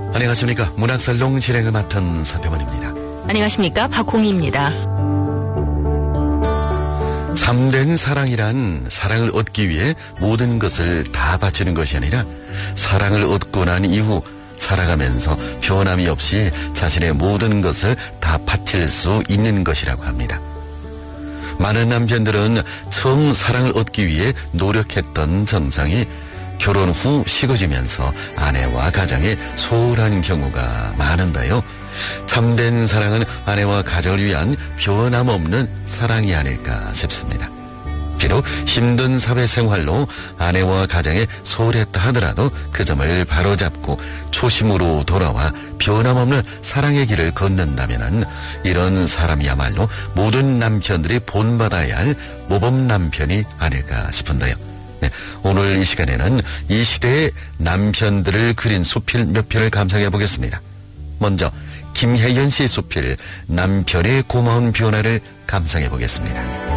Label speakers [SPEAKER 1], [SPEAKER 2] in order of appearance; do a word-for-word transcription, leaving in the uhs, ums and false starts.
[SPEAKER 1] 안녕하십니까. 문학살롱 진행을 맡은 서태원입니다.
[SPEAKER 2] 안녕하십니까. 박홍희입니다.
[SPEAKER 1] 참된 사랑이란 사랑을 얻기 위해 모든 것을 다 바치는 것이 아니라 사랑을 얻고 난 이후 살아가면서 변함이 없이 자신의 모든 것을 다 바칠 수 있는 것이라고 합니다. 많은 남편들은 처음 사랑을 얻기 위해 노력했던 정성이 결혼 후 식어지면서 아내와 가정에 소홀한 경우가 많은데요. 참된 사랑은 아내와 가정을 위한 변함없는 사랑이 아닐까 싶습니다. 비록 힘든 사회생활로 아내와 가정에 소홀했다 하더라도 그 점을 바로잡고 초심으로 돌아와 변함없는 사랑의 길을 걷는다면 이런 사람이야말로 모든 남편들이 본받아야 할 모범 남편이 아닐까 싶은데요. 네, 오늘 이 시간에는 이 시대의 남편들을 그린 수필 몇 편을 감상해 보겠습니다. 먼저 김혜연 씨의 수필 남편의 고마운 변화를 감상해 보겠습니다.